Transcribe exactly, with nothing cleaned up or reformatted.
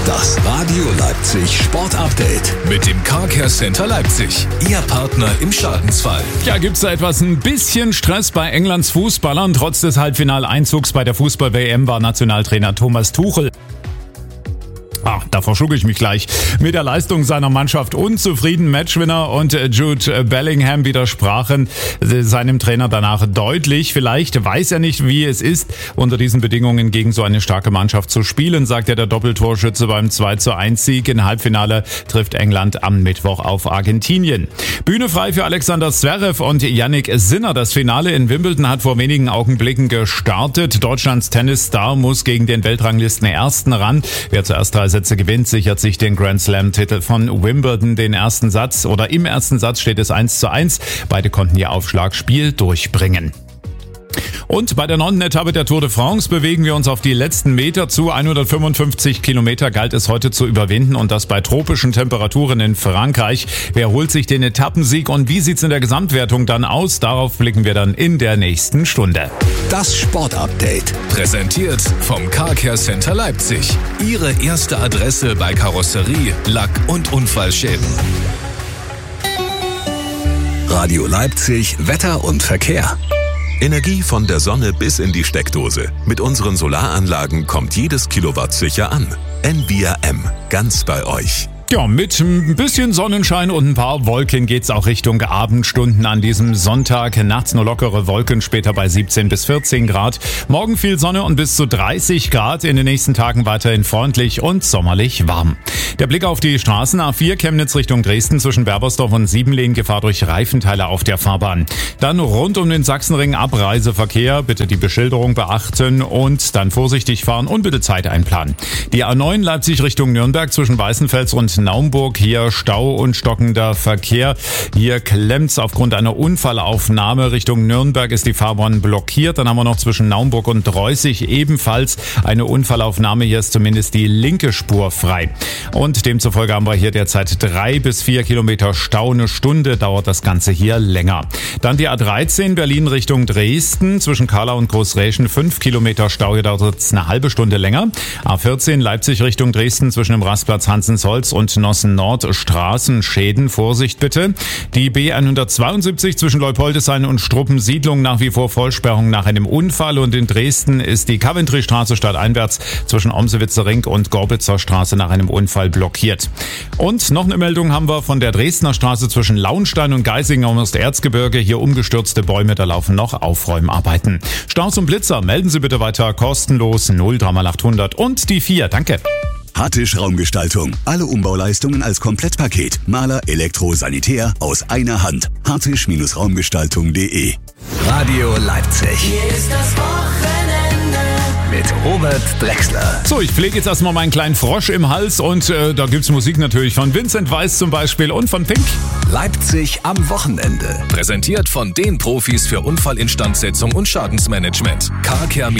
Das Radio Leipzig Sport Update Mit dem Car Care Center Leipzig. Ihr Partner im Schadensfall. Ja, gibt's da etwas ein bisschen Stress bei Englands Fußballern? Trotz des Halbfinaleinzugs bei der Fußball-W M war Nationaltrainer Thomas Tuchel, Ah, da verschlucke ich mich gleich, mit der Leistung seiner Mannschaft unzufrieden. Matchwinner und Jude Bellingham widersprachen seinem Trainer danach deutlich. Vielleicht weiß er nicht, wie es ist, unter diesen Bedingungen gegen so eine starke Mannschaft zu spielen, sagte der Doppeltorschütze beim zwei zu eins Sieg. Im Halbfinale trifft England am Mittwoch auf Argentinien. Bühne frei für Alexander Zverev und Jannik Sinner. Das Finale in Wimbledon hat vor wenigen Augenblicken gestartet. Deutschlands Tennisstar muss gegen den Weltranglisten-Ersten ran. Wer zuerst drei Sätze gewinnt, sichert sich den Grand Slam-Titel von Wimbledon. Den ersten Satz oder im ersten Satz steht es eins zu eins. Beide konnten ihr Aufschlagspiel durchbringen. Und bei der neunten Etappe der Tour de France bewegen wir uns auf die letzten Meter zu. hundertfünfundfünfzig Kilometer galt es heute zu überwinden und das bei tropischen Temperaturen in Frankreich. Wer holt sich den Etappensieg und wie sieht's in der Gesamtwertung dann aus? Darauf blicken wir dann in der nächsten Stunde. Das Sport Update Präsentiert vom Car Care Center Leipzig. Ihre erste Adresse bei Karosserie, Lack- und Unfallschäden. Radio Leipzig Wetter und Verkehr. Energie von der Sonne bis in die Steckdose. Mit unseren Solaranlagen kommt jedes Kilowatt sicher an. N V R M, ganz bei euch. Ja, mit ein bisschen Sonnenschein und ein paar Wolken geht's auch Richtung Abendstunden an diesem Sonntag. Nachts nur lockere Wolken, später bei siebzehn bis vierzehn Grad. Morgen viel Sonne und bis zu dreißig Grad. In den nächsten Tagen weiterhin freundlich und sommerlich warm. Der Blick auf die Straßen. A vier Chemnitz Richtung Dresden zwischen Berbersdorf und Siebenlehn, Gefahr durch Reifenteile auf der Fahrbahn. Dann rund um den Sachsenring Abreiseverkehr. Bitte die Beschilderung beachten und dann vorsichtig fahren und bitte Zeit einplanen. Die A neun Leipzig Richtung Nürnberg zwischen Weißenfels und Naumburg, hier Stau und stockender Verkehr. Hier klemmt's aufgrund einer Unfallaufnahme. Richtung Nürnberg ist die Fahrbahn blockiert. Dann haben wir noch zwischen Naumburg und Reußig ebenfalls eine Unfallaufnahme. Hier ist zumindest die linke Spur frei. Und demzufolge haben wir hier derzeit drei bis vier Kilometer Stau. Eine Stunde dauert das Ganze hier länger. Dann die A dreizehn Berlin Richtung Dresden zwischen Kahla und Großräschen. Fünf Kilometer Stau. Hier dauert es eine halbe Stunde länger. A vierzehn Leipzig Richtung Dresden zwischen dem Rastplatz Hansensholz und Nossen Nord Straßenschäden. Vorsicht bitte. Die B hundertzweiundsiebzig zwischen Leupoldeshain und Struppensiedlung nach wie vor Vollsperrung nach einem Unfall. Und in Dresden ist die Coventry-Straße stadteinwärts zwischen Omsewitzer Ring und Gorbitzer Straße nach einem Unfall blockiert. Und noch eine Meldung haben wir von der Dresdner Straße zwischen Launstein und Geisingen um das Erzgebirge. Hier umgestürzte Bäume, da laufen noch Aufräumarbeiten. Staus und Blitzer, melden Sie bitte weiter kostenlos null drei mal achthundert und die vier. Danke. Hattisch Raumgestaltung. Alle Umbauleistungen als Komplettpaket. Maler, Elektro, Sanitär aus einer Hand. hattisch-raumgestaltung punkt de. Radio Leipzig. Hier ist das Wochenende Mit Robert Drechsler. So, ich pflege jetzt erstmal meinen kleinen Frosch im Hals und äh, da gibt's Musik natürlich von Vincent Weiss zum Beispiel und von Pink. Leipzig am Wochenende. Präsentiert von den Profis für Unfallinstandsetzung und Schadensmanagement. Car Care